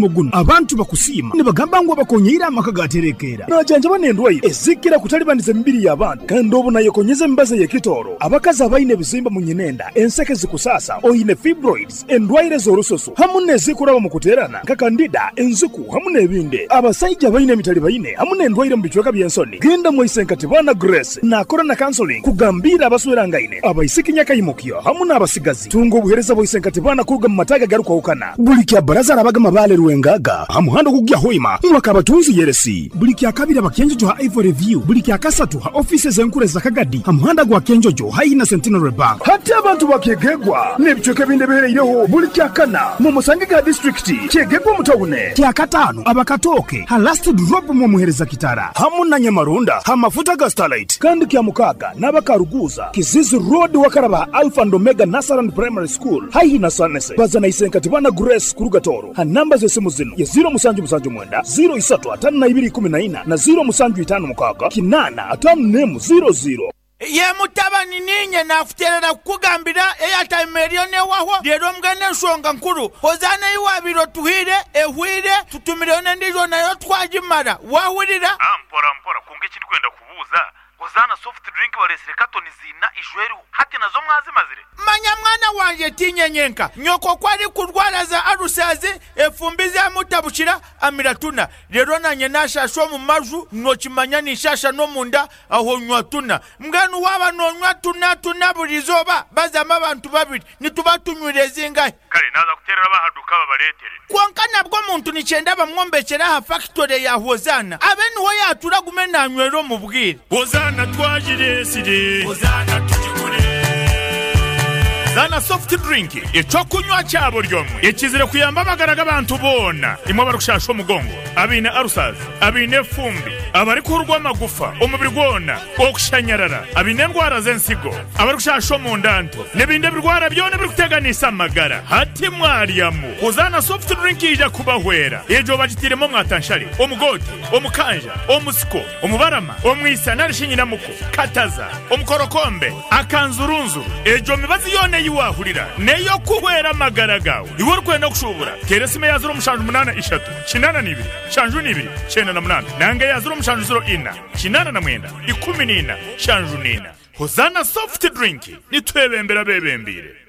omulimo guno abantu bakusiima ne bagamba ngo bakonyera amakagaterekera najanja banendwaye ezikira kutalibaniza mibiri y'abantu kandi obu nayo konyeza mbaze y'ekitoro abakazi abayine ebizimba mu nyenenda enseke zikusasa oyine fibroids endwaire z'olususu hamu n'ezikuraba mu kuterana nka kandida enziku hamu n'ebindi abasajja bayine emitali bayine hamu n'endwaire mu bichweka by'ensoni genda mu Isenkatibwana Grace nakora na counseling kugambira abaswerangaine abayisikinya kayimukiyo hamu n'abasigazi tungo obuhereza bo Isenkatibwana kuruga mu mataga garuka ukana buli kya baraza abagama bale ruwengaga hamuhando kugya hoima mwaka abatunzi yeresi buli kya kabira bakenjojo ha Ivory View buli kya kasatu ha offices enkure za Kagadi hamuhanda gwa kenjojo ha ina Centenary Bank hata abantu bakegegwa nebichweke binde bereireho buli kya kana mu Musangiga district kyegegwa mutawune kya katano abakatoke ha last drop mu muhereza kitara hamu na Nyamarunda ha mafuta ga Starlight kandi kya mukaga n'abakaruguza Kizizi Road wakaraba Alpha and Omega Nursery Primary School ha ina Sanese bazana Isenkatibwana Grace kurugatoro ha namba z'esimu zino ya 0779 035214 na 0756 kinana 5400 ye mutabani ninye nafuterera kugambira eyataimerione waho rero mgane nsonga nkuru hozana iwabiro tuhire ehwire tutumirone ndijo nayo twajimara wahurira mpora kunge kindi kwenda kubuza hozana soft drink balesire katoni zina ijweru hati nazo mwazimazire manya mwana wanje tinyenyenka nyoko kwari kurwara za arusazi efumbize mutabushira amiratuna rero nanye nashasho mu maju nokimanya nishasha no munda aho nywatuna mganu waba nonywa tuna burizoba bazama abantu babiri nitubatunywireze ingahe kare naza kuterera bahaduka babaletere kwankana bwo muntu nicenda bamwombekera ha factory ya Hozana abeni ho yatura gumena nywero mu bwire Hozana twajire sire Hozana tujigure Zana soft drink ico kunywa cyabo ryomwe ikizire kuyamba abagaraga abantu bona imwe barushasho mugongo abine arusazi abine fumbi abari kurwa magufa umubiri gwona okushanyarara abine ndwara zensigo abarushasho mu ndanto nebinde birwara byone biri kuteganisa amagara hati mwariyamu Hozana soft drink ija kubahwera ejo bagitiremo mwatanshari omugoti omukanja omusiko omubarama omwisa narishinyina muko kataza omukorokombe akanzurunzu ejo mibazi yone yiwahurira neyo kuhwera amagara gawe iwe rukwenda kushubura teresime yazura umushanju 83 82 shanju 2 98 nange yazura umushanju 04 89 19 14 shanju 9 Hozana soft drink nitwebembera bebembire